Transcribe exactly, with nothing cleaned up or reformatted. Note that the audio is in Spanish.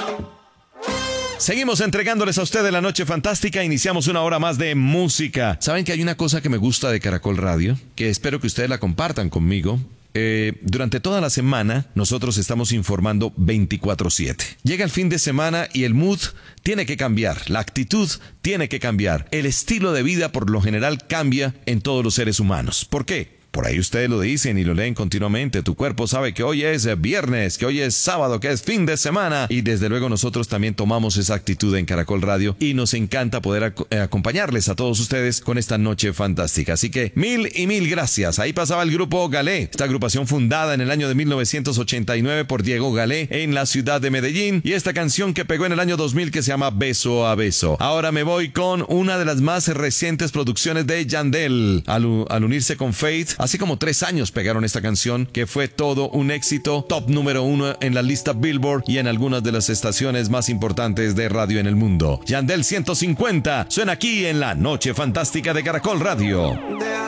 Seguimos entregándoles a ustedes la noche fantástica. Iniciamos una hora más de música. ¿Saben que hay una cosa que me gusta de Caracol Radio? Que espero que ustedes la compartan conmigo. Eh, durante toda la semana nosotros estamos informando veinticuatro siete. Llega el fin de semana y el mood tiene que cambiar, la actitud tiene que cambiar. El estilo de vida por lo general cambia en todos los seres humanos. ¿Por qué? Por ahí ustedes lo dicen y lo leen continuamente. Tu cuerpo sabe que hoy es viernes, que hoy es sábado, que es fin de semana. Y desde luego nosotros también tomamos esa actitud en Caracol Radio y nos encanta poder ac- eh, acompañarles a todos ustedes con esta noche fantástica. Así que mil y mil gracias. Ahí pasaba el grupo Galé, esta agrupación fundada en el año de mil novecientos ochenta y nueve por Diego Galé en la ciudad de Medellín. Y esta canción que pegó en el año dos mil que se llama Beso a Beso. Ahora me voy con una de las más recientes producciones de Yandel. Al, al unirse con Faith, hace como tres años pegaron esta canción que fue todo un éxito, top número uno en la lista Billboard y en algunas de las estaciones más importantes de radio en el mundo. Yandel ciento cincuenta suena aquí en la Noche Fantástica de Caracol Radio.